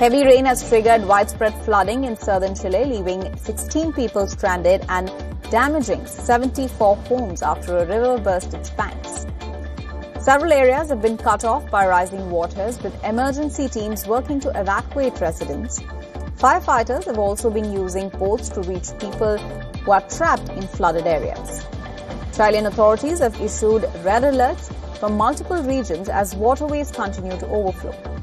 Heavy rain has triggered widespread flooding in southern Chile, leaving 16 people stranded and damaging 74 homes after a river burst its banks. Several areas have been cut off by rising waters, with emergency teams working to evacuate residents. Firefighters have also been using boats to reach people who are trapped in flooded areas. Chilean authorities have issued red alerts from multiple regions as waterways continue to overflow.